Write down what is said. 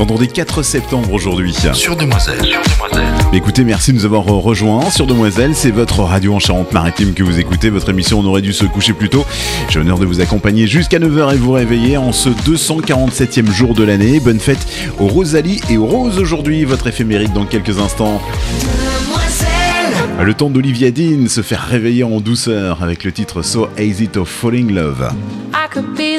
Vendredi 4 septembre aujourd'hui. Sur Demoiselle. Écoutez, merci de nous avoir rejoints sur Demoiselle. C'est votre radio en Charente-Maritime que vous écoutez. Votre émission On aurait dû se coucher plus tôt. J'ai l'honneur de vous accompagner jusqu'à 9h et vous réveiller en ce 247e jour de l'année. Bonne fête aux Rosalie et aux Roses aujourd'hui. Votre éphéméride dans quelques instants. Le temps d'Olivia Dean se faire réveiller en douceur avec le titre So Easy to Fall in Love.